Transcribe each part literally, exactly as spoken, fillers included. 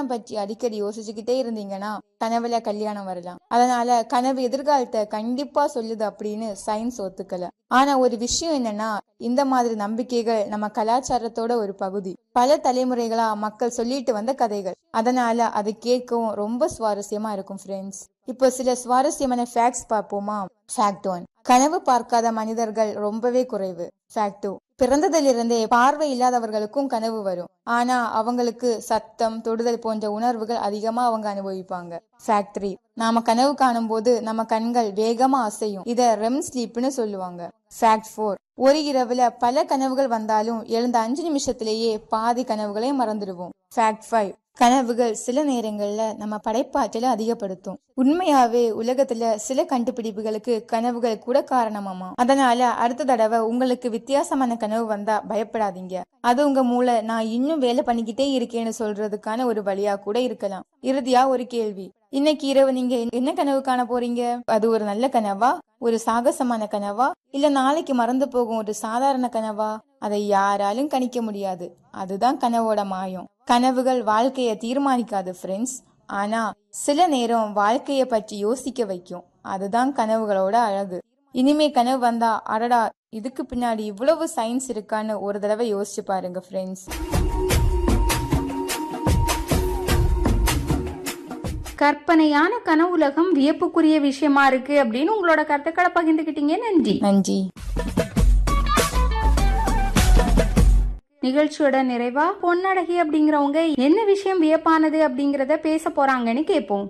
கல்யாணம் பற்றி அடிக்கடி யோசிச்சுக்கிட்டே இருந்தீங்கன்னா கனவுல கல்யாணம் வரலாம். அதனால கனவு எதிர்காலத்தை கண்டிப்பா சொல்லுது அப்படின்னு சயின்ஸ் ஒத்துக்கல. ஆனா ஒரு விஷயம் என்னன்னா, இந்த மாதிரி நம்பிக்கைகள் நம்ம கலாச்சாரத்தோட ஒரு பகுதி. பல தலைமுறைகளா மக்கள் சொல்லிட்டு வந்த கதைகள். அதனால அது கேட்கவும் ரொம்ப சுவாரஸ்யமா இருக்கும் ஃப்ரெண்ட்ஸ். இப்போ சில சுவாரஸ்யமான ஃபேக்ட்ஸ் பார்ப்போமா? ஃபேக்ட் ஒன், கனவு பார்க்காத மனிதர்கள் ரொம்பவே குறைவு. ஃபேக்ட் டூ, பிறந்ததிலிருந்தே பார்வை இல்லாதவர்களுக்கும் கனவு வரும். ஆனா அவங்களுக்கு சத்தம், தொடுதல் போன்ற உணர்வுகள் அதிகமா அவங்க அனுபவிப்பாங்க. ஃபேக்ட் த்ரீ, நாம கனவு காணும் போது நம்ம கண்கள் வேகமா அசையும். இத ரெம் ஸ்லீப்னு சொல்லுவாங்க. ஃபேக்ட் ஃபோர், ஒரு இரவுல பல கனவுகள் வந்தாலும் எழுந்த அஞ்சு நிமிஷத்திலேயே பாதி கனவுகளை மறந்துடுவோம். ஃபேக்ட் ஃபைவ், கனவுகள் சில நேரங்கள்ல நம்ம படைப்பாற்றலை அதிகப்படுத்தும். உண்மையாவே உலகத்துல சில கண்டுபிடிப்புகளுக்கு கனவுகள் கூட காரணமாமா. அதனால அடுத்த தடவை உங்களுக்கு வித்தியாசமான கனவு வந்தா பயப்படாதீங்க. அது உங்க மூளை நான் இன்னும் வேலை பண்ணிக்கிட்டே இருக்கேன்னு சொல்றதுக்கான ஒரு வழியா கூட இருக்கலாம். இறுதியா ஒரு கேள்வி, இன்னைக்கு இரவு நீங்க என்ன கனவு காண போறீங்க? அது ஒரு நல்ல கனவா, ஒரு சாகசமான கனவா, இல்ல நாளைக்கு மறந்து போகும் ஒரு சாதாரண கனவா? அதை யாராலும் கணிக்க முடியாது. அதுதான் கனவோட மாயம். கனவுகள் வாழ்க்கைய தீர்மானிக்காது ஃப்ரெண்ட்ஸ், ஆனா சில நேரம் வாழ்க்கைய பற்றி யோசிக்க வைக்கும். அதுதான் கனவுகளோட அழகு. இனிமே கனவு வந்தா அடடா இதுக்கு பின்னாடி இவ்வளவு சயின்ஸ் இருக்கான்னு ஒரு தடவை யோசிச்சு பாருங்க ஃப்ரெண்ட்ஸ். கற்பனையான கனவுலகம் வியப்புக்குரிய விஷயமா இருக்கு அப்படின்னு உங்களோட கருத்துக்களை பகிர்ந்துக்கிட்டீங்க. நன்றி நன்றி. நிகழ்ச்சியோட நிறைவா பொன்னழகி அப்படிங்கிறவங்க என்ன விஷயம் வியப்பானது அப்படிங்கறத பேச போறாங்கன்னு கேட்போம்.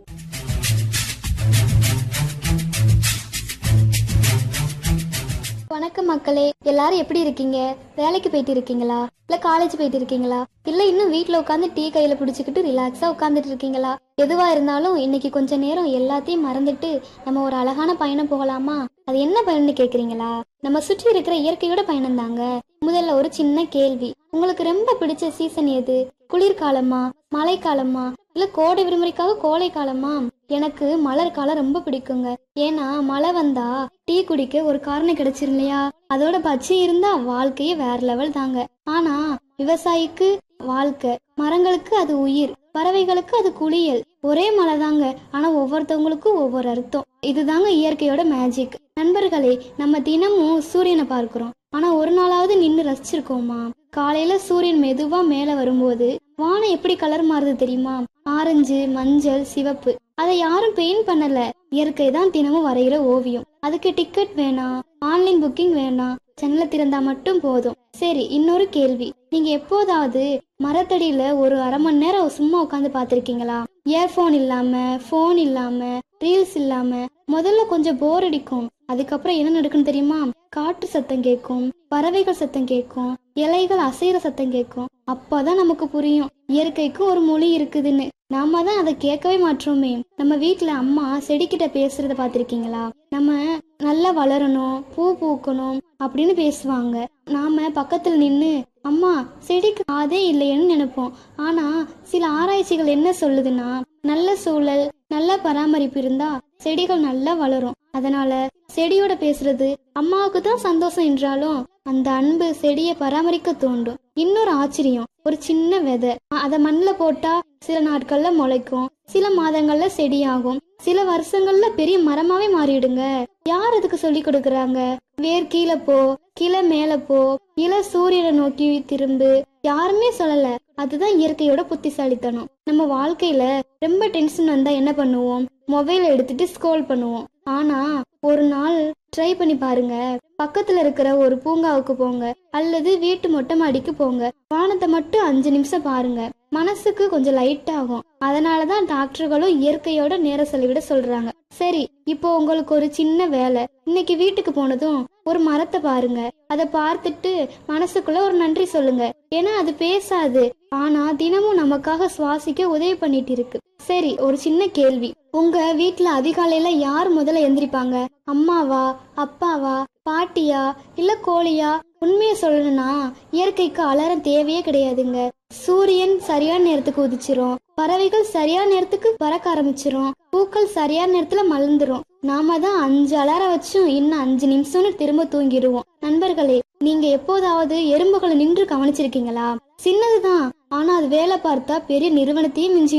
வணக்கம் மக்களே, எல்லாரும் எப்படி இருக்கீங்க? வேலைக்கு போயிட்டு இருக்கீங்களா, இல்ல காலேஜ் போயிட்டு இருக்கீங்களா, இல்ல இன்னும் வீட்டுல உட்காந்து டீ கையில பிடிச்சிக்கிட்டு ரிலாக்ஸா உட்காந்துட்டு இருக்கீங்களா? எதுவா இருந்தாலும் இன்னைக்கு கொஞ்ச நேரம் எல்லாத்தையும் மறந்துட்டு நம்ம ஒரு அழகான பயணம் போகலாமா? அது என்ன பயணம்னு கேக்குறீங்களா? நம்ம சுற்றி இருக்கிற இயற்கையோட பயணம் தாங்க. முதல்ல ஒரு சின்ன கேள்வி, உங்களுக்கு ரொம்ப பிடிச்ச சீசன் எது? குளிர்காலமா, மழைக்காலமா, இல்ல கோடை விடுமுறைக்காக கோடை காலமா? எனக்கு மலர் காலம் ரொம்ப பிடிக்குங்க. ஏன்னா மழை வந்தா டீ குடிக்க ஒரு காரணம் கிடைச்சிரும் இல்லையா? அதோட பச்சை இருந்தா வாழ்க்கையே வேற லெவல் தாங்க. ஆனா விவசாயிக்கு வாழ்க்கை, மரங்களுக்கு அது உயிர், பறவைகளுக்கு அது குளியல். ஒரே மழை தாங்க, ஆனா ஒவ்வொருத்தவங்களுக்கும் ஒவ்வொரு அர்த்தம். இதுதாங்க இயற்கையோட மேஜிக். நண்பர்களே, நம்ம தினமும் சூரியனை பார்க்கிறோம், ஆனா ஒரு நாளாவது நின்று ரசிச்சிருக்கோமா? காலையில சூரியன் மெதுவா மேல வரும்போது வானம் எப்படி கலர் மாறுது தெரியுமா? ஆரஞ்சு, மஞ்சள், சிவப்பு. அதை யாரும் பெயிண்ட் பண்ணல, இயற்கை தான் தினமும் வரைகிற ஓவியம். அதுக்கு டிக்கெட் வேணாம், ஆன்லைன் புக்கிங் வேணாம், ஜன்னல திறந்தா மட்டும் போதும். சரி, இன்னொரு கேள்வி, நீங்க எப்போதாவது மரத்தடியில ஒரு அரை மணி நேரம் சும்மா உட்காந்து பாத்திருக்கீங்களா? இயர்போன் இல்லாம, போன் இல்லாம, ரீல்ஸ் இல்லாம. முதல்ல கொஞ்சம் போர் அடிக்கும், அதுக்கப்புறம் என்ன நடக்குன்னு தெரியுமா? காற்று சத்தம் கேட்கும், பறவைகள் சத்தம் கேட்கும், இலைகள் அசைற சத்தம் கேட்கும். அப்பதான் நமக்கு புரியும் இயற்கைக்கும் ஒரு மொழி இருக்குதுன்னு. நாம தான் அதை கேட்கவே மாற்றோமே. நம்ம வீட்டுல அம்மா செடிக்கிட்ட பேசுறத பாத்திருக்கீங்களா? நம்ம நல்லா வளரணும், பூ பூக்கணும் அப்படின்னு பேசுவாங்க. நாம பக்கத்துல நின்னு அம்மா செடிக்கு அதே இல்லையேன்னு நினைப்போம். ஆனா சில ஆராய்ச்சிகள் என்ன சொல்லுதுன்னா, நல்ல சூழல், நல்ல பராமரிப்பு இருந்தா செடிகள் நல்லா வளரும். அதனால செடியோட பேசுறது அம்மாவுக்கு தான் சந்தோஷம் என்றாலும் அந்த அன்பு செடியை பராமரிக்க தூண்டும். இன்னொரு ஆச்சரியம், ஒரு சின்ன விதை அத மண்ணில் போட்டா சில நாட்கள்ல முளைக்கும், சில மாதங்கள்ல செடியாகும், சில வருஷங்கள்ல பெரிய மரமாவே மாறிடுங்க. யார் அதுக்கு சொல்லி கொடுக்கறாங்க? வேர் கீழே போ, கிளை மேல போ, இல சூரியனை நோக்கி திரும்பு, யாருமே சொல்லல. அதுதான் இயற்கையோட புத்திசாலித்தனம். நம்ம வாழ்க்கையில ரொம்ப டென்ஷன் வந்தா என்ன பண்ணுவோம்? மொபைல் எடுத்துட்டு ஸ்க்ரோல் பண்ணுவோம். ஆனா ஒரு நாள் ட்ரை பண்ணி பாருங்க, பக்கத்துல இருக்கிற ஒரு பூங்காவுக்கு போங்க, அல்லது வீட்டு மொட்டை மாடிக்கு போங்க, வானத்தை மட்டும் அஞ்சு நிமிஷம் பாருங்க, மனசுக்கு கொஞ்சம் லைட் ஆகும். அதனாலதான் டாக்டர்களும் இயற்கையோட நேர செலவிட சொல்றாங்க. சரி, இப்போ உங்களுக்கு ஒரு சின்ன வேலை, இன்னைக்கு வீட்டுக்கு போனதும் ஒரு மரத்தை பாருங்க, அதை பார்த்துட்டு மனசுக்குள்ள ஒரு நன்றி சொல்லுங்க. ஏன்னா அது பேசாது, ஆனா தினமும் நமக்காக சுவாசிக்க உதவி பண்ணிட்டு இருக்கு. சரி, ஒரு சின்ன கேள்வி, உங்க வீட்டுல அதிகாலையில யார் முதல்ல எந்திரிப்பாங்க? அம்மாவா, அப்பாவா, பாட்டியா, இல்ல கோழியா? உண்மையை சொல்லணும்னா இயற்கைக்கு அலாரம் தேவையே கிடையாதுங்க. சூரியன் சரியான நேரத்துக்கு உதிச்சிரும், பறவைகள் சரியான நேரத்துக்கு பறக்க ஆரம்பிச்சிரும், பூக்கள் சரியான நேரத்துல மலர்ந்துரும். நாம தான் அஞ்சு அலாரம் வச்சும் இன்னும் அஞ்சு நிமிஷம்னு திரும்ப தூங்கிடுவோம். நண்பர்களே, நீங்க எப்போதாவது எறும்புகளை நின்று கவனிச்சிருக்கீங்களா? சின்னதுதான், ஆனா அது வேலை பார்த்தா பெரிய நிறுவனத்தையும் மிஞ்சி